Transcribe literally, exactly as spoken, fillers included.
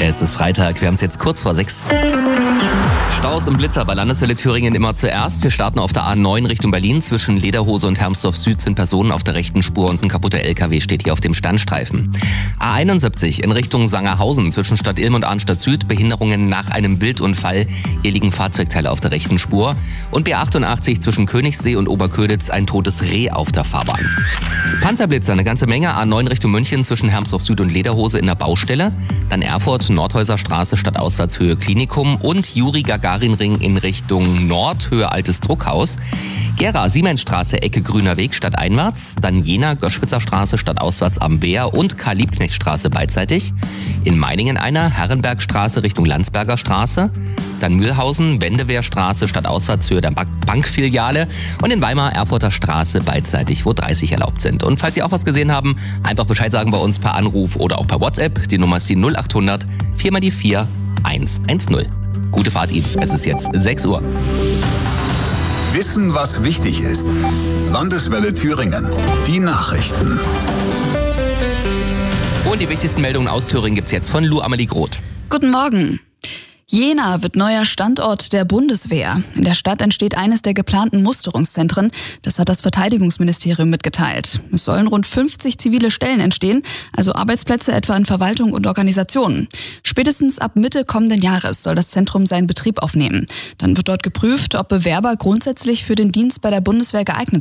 Es ist Freitag, wir haben es jetzt kurz vor sechs. Staus und Blitzer bei Landeshölle Thüringen immer zuerst. Wir starten auf der A neun Richtung Berlin. Zwischen Lederhose und Hermsdorf Süd sind Personen auf der rechten Spur und ein kaputter L K W steht hier auf dem Standstreifen. A einundsiebzig in Richtung Sangerhausen zwischen Stadt Ilm und Arnstadt Süd. Behinderungen nach einem Wildunfall. Hier liegen Fahrzeugteile auf der rechten Spur. Und B achtundachtzig zwischen Königssee und Oberköditz ein totes Reh auf der Fahrbahn. Panzerblitzer, eine ganze Menge. A neun Richtung München zwischen Hermsdorf Süd und Lederhose in der Baustelle. Dann Erfurt, Nordhäuser Straße, Stadtauswärtshöhe Klinikum und Juri-Gagarin-Ring in Richtung Nord, Höhe Altes Druckhaus. Gera, Siemensstraße, Ecke Grüner Weg, stadteinwärts. Dann Jena, Göschwitzer Straße, stadtauswärts am Wehr und Karl-Liebknecht-Straße beidseitig. In Meiningen einer, Herrenbergstraße Richtung Landsberger Straße. Dann Mühlhausen, Wendewehrstraße, stadtauswärts, Höhe der Bankfiliale. Und in Weimar, Erfurter Straße, beidseitig, wo dreißig erlaubt sind. Und falls Sie auch was gesehen haben, einfach Bescheid sagen bei uns per Anruf oder auch per WhatsApp. Die Nummer ist die null achthundert vier mal die vier eins eins null. Gute Fahrt Ihnen. Es ist jetzt sechs Uhr. Wissen, was wichtig ist. Landeswelle Thüringen. Die Nachrichten. Und die wichtigsten Meldungen aus Thüringen gibt's jetzt von Lu Amelie Groth. Guten Morgen. Jena wird neuer Standort der Bundeswehr. In der Stadt entsteht eines der geplanten Musterungszentren. Das hat das Verteidigungsministerium mitgeteilt. Es sollen rund fünfzig zivile Stellen entstehen, also Arbeitsplätze etwa in Verwaltung und Organisationen. Spätestens ab Mitte kommenden Jahres soll das Zentrum seinen Betrieb aufnehmen. Dann wird dort geprüft, ob Bewerber grundsätzlich für den Dienst bei der Bundeswehr geeignet